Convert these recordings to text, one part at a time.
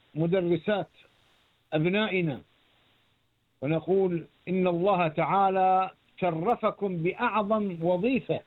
مدرسات أبنائنا، ونقول إن الله تعالى شرفكم بأعظم وظيفة،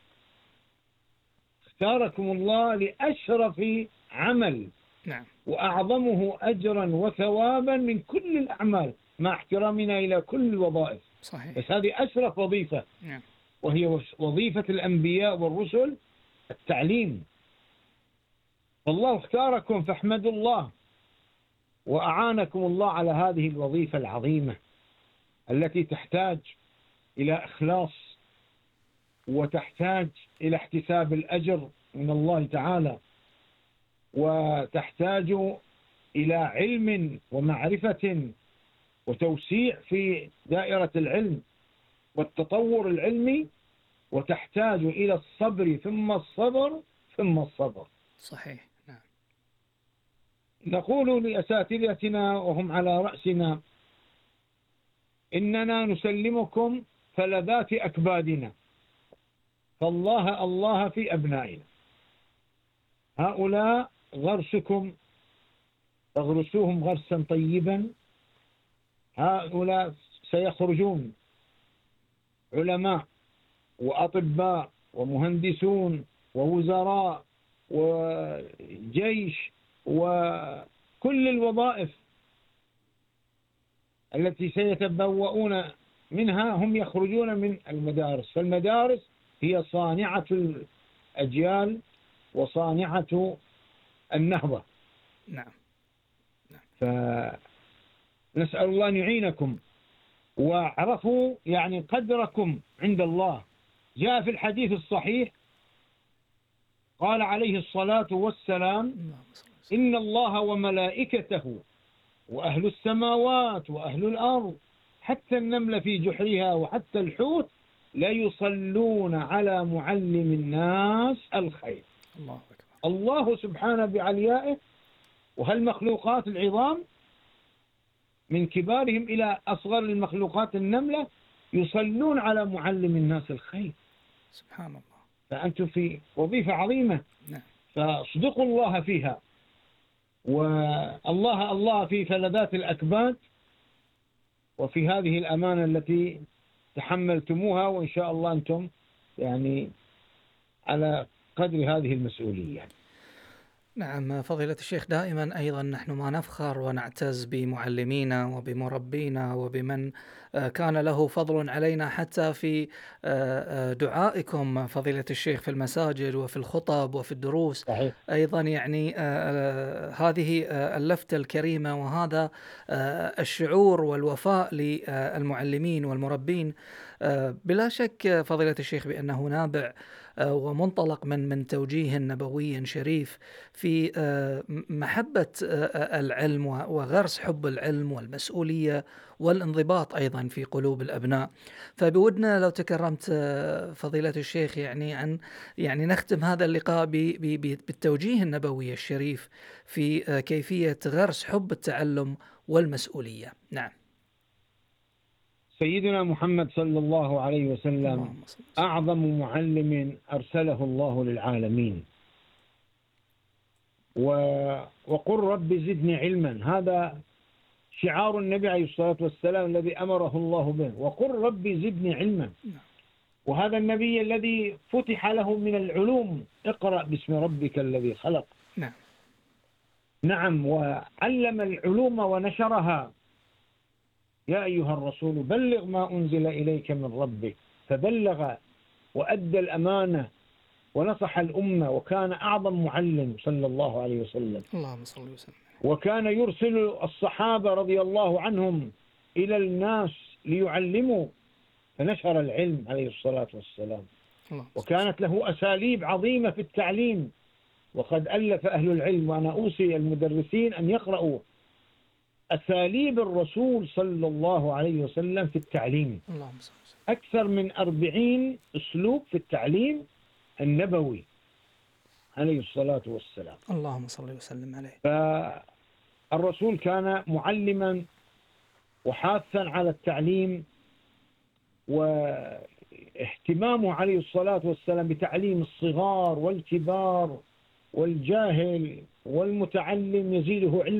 اختاركم الله لأشرف عمل نعم. وأعظمه أجرا وثوابا من كل الأعمال، مع احترامنا إلى كل الوظائف. صحيح. بس هذه أشرف وظيفة، نعم. وهي وظيفة الأنبياء والرسل، التعليم. فالله اختاركم فاحمدوا الله، وأعانكم الله على هذه الوظيفة العظيمة التي تحتاج إلى إخلاص، وتحتاج إلى احتساب الأجر من الله تعالى، وتحتاج إلى علم ومعرفة وتوسيع في دائرة العلم والتطور العلمي، وتحتاج إلى الصبر ثم الصبر ثم الصبر. صحيح. نعم. نقول لأساتذتنا وهم على رأسنا: إننا نسلمكم فلذات أكبادنا، فالله الله في أبنائنا. هؤلاء غرسكم، فاغرسوهم غرسا طيبا. هؤلاء سيخرجون علماء وأطباء ومهندسون ووزراء وجيش وكل الوظائف التي سيتبوؤون منها، هم يخرجون من المدارس. فالمدارس هي صانعة الأجيال وصانعة النهضة. نعم. فنسأل الله أن يعينكم، واعرفوا يعني قدركم عند الله. جاء في الحديث الصحيح قال عليه الصلاة والسلام: إن الله وملائكته وأهل السماوات وأهل الأرض حتى النملة في جحرها وحتى الحوت لا يصلون على معلم الناس الخير. الله أكبر. الله سبحانه بعليائه وهالمخلوقات العظام من كبارهم إلى أصغر المخلوقات النملة يصلون على معلم الناس الخير. سبحان الله. فأنتم في وظيفة عظيمة. نعم. فاصدقوا الله فيها، والله الله في فلذات الأكباد وفي هذه الأمانة التي تحملتموها، وإن شاء الله أنتم يعني على قدر هذه المسؤولية. نعم فضيلة الشيخ، دائما أيضا نحن ما نفخر ونعتز بمعلمينا وبمربينا وبمن كان له فضل علينا، حتى في دعائكم فضيلة الشيخ في المساجد وفي الخطب وفي الدروس. صحيح. أيضا يعني هذه اللفتة الكريمة وهذا الشعور والوفاء للمعلمين والمربين بلا شك فضيلة الشيخ بأنه نابع ومنطلق من توجيه نبوي شريف في محبة العلم وغرس حب العلم والمسؤولية والانضباط أيضا في قلوب الأبناء. فبودنا لو تكرمت فضيلة الشيخ يعني نختم هذا اللقاء بالتوجيه النبوي الشريف في كيفية غرس حب التعلم والمسؤولية. نعم. سيدنا محمد صلى الله عليه وسلم أعظم معلم أرسله الله للعالمين، وقل رب زدني علما، هذا شعار النبي عليه الصلاة والسلام الذي أمره الله به، وقل رب زدني علما. وهذا النبي الذي فتح له من العلوم: اقرأ باسم ربك الذي خلق. نعم. وعلم العلوم ونشرها: يا أيها الرسول بلغ ما أنزل إليك من ربك. فبلغ وأدى الأمانة ونصح الأمة، وكان أعظم معلم صلى الله عليه وسلم. اللهم صل وسلم. وكان يرسل الصحابة رضي الله عنهم إلى الناس ليعلموا، فنشر العلم عليه الصلاة والسلام. وكانت له أساليب عظيمة في التعليم، وقد ألف أهل العلم، وأنا أوصي المدرسين أن يقرأوا أساليب الرسول صلى الله عليه وسلم في التعليم. أكثر من 40 أسلوب في التعليم النبوي عليه الصلاة والسلام. اللهم صل وسلم عليه. فالرسول كان معلما وحاثا على التعليم، واهتمامه عليه الصلاة والسلام بتعليم الصغار والكبار والجاهل والمتعلم يزيده علما.